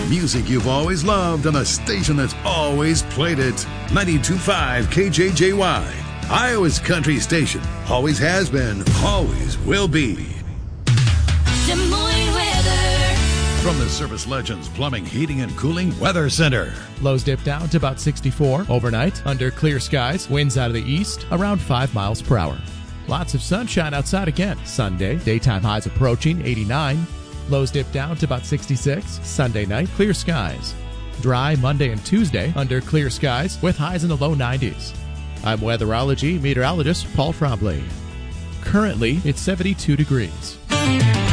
music you've always loved on a station that's always played it. 92.5 KJJY, Iowa's country station. Always has been, always will be. Des Moines weather. From the Service Legends Plumbing, Heating, and Cooling Weather Center. Lows dip down to about 64 overnight under clear skies. Winds out of the east around 5 miles per hour. Lots of sunshine outside again. Sunday, daytime highs approaching 89. Lows dip down to about 66. Sunday night, clear skies. Dry Monday and Tuesday under clear skies with highs in the low 90s. I'm weatherology meteorologist Paul Trombley. Currently, it's 72 degrees.